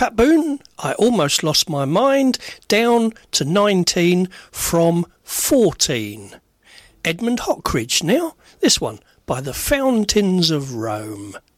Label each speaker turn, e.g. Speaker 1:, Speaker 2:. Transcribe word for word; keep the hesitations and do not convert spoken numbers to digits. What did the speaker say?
Speaker 1: Blackburn, I Almost Lost My Mind, down to nineteen from fourteen. Edmund Hockridge now, this one, By the Fountains of Rome.